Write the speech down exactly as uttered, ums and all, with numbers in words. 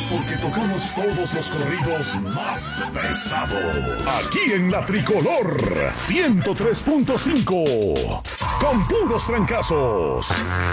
Porque tocamos todos los corridos más pesados. Aquí en La Tricolor ciento tres punto cinco. Con puros trancazos.